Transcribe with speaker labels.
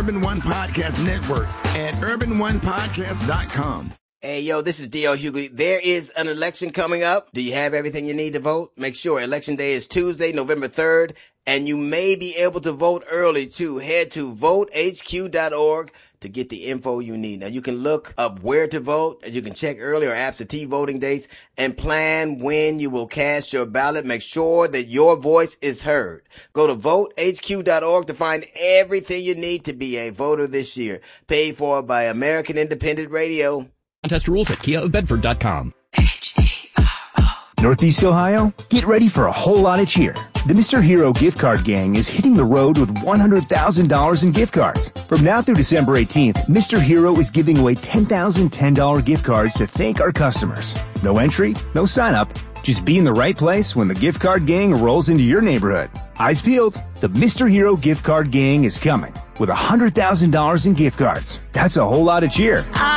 Speaker 1: Urban One Podcast Network at urbanonepodcast.com.
Speaker 2: Hey, yo, this is D.L. Hughley. There is an election coming up. Do you have everything you need to vote? Make sure Election Day is Tuesday, November 3rd, and you may be able to vote early, too. Head to votehq.org to get the info you need. Now, you can look up where to vote, as you can check early or absentee voting dates, and plan when you will cast your ballot. Make sure that your voice is heard. Go to votehq.org to find everything you need to be a voter this year. Paid for by American Independent Radio.
Speaker 3: Contest rules at KiaofBedford.com.
Speaker 4: Northeast Ohio, get ready for a whole lot of cheer. The Mr. Hero Gift Card Gang is hitting the road with $100,000 in gift cards. From now through December 18th, Mr. Hero is giving away 10,000 $10 gift cards to thank our customers. No entry, no sign up. Just be in the right place when the Gift Card Gang rolls into your neighborhood. Eyes peeled, the Mr. Hero Gift Card Gang is coming with $100,000 in gift cards. That's a whole lot of cheer.